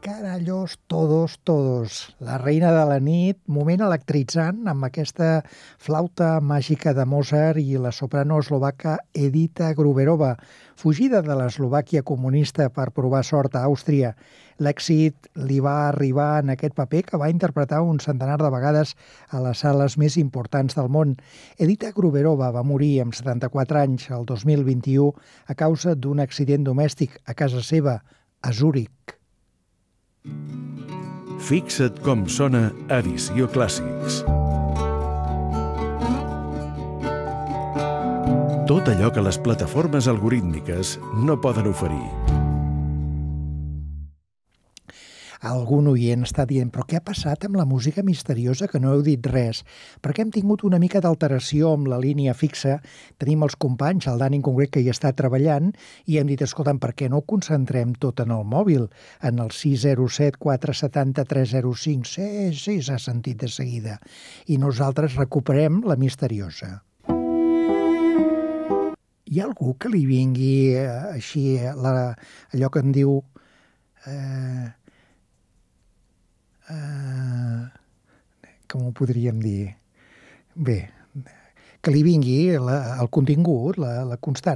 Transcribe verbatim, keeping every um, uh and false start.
Carallos todos, todos. La reina de la nit, moment electritzant amb aquesta flauta màgica de Mozart i la soprano eslovaca Edita Gruberova, fugida de l'Eslovàquia comunista per provar sort a Àustria. L'èxit li va arribar en aquest paper que va interpretar un centenar de vegades a les sales més importants del món. Edita Gruberova va morir amb setanta-quatre anys el dos mil vint-i-u a causa d'un accident domèstic a casa seva, a Zúrich. Fixa't com sona Edició Clàssics. Tot allò que les plataformes algorítmiques no poden oferir. Algun oient està dient, però què ha passat amb la música misteriosa que no heu dit res? Perquè hem tingut una mica d'alteració amb la línia fixa. Tenim els companys, el Dani en concret, que hi està treballant, i hem dit, escolta'm, per què no ho concentrem tot en el mòbil, en el sis zero set quatre set zero tres zero cinc? Sí, sí, s'ha sentit de seguida. I nosaltres recuperem la misteriosa. Hi ha algú que li vingui eh, així, la, allò que en diu... Eh, Uh, com ho podríem dir? Bé, que li vingui la, el contingut, la, la constant.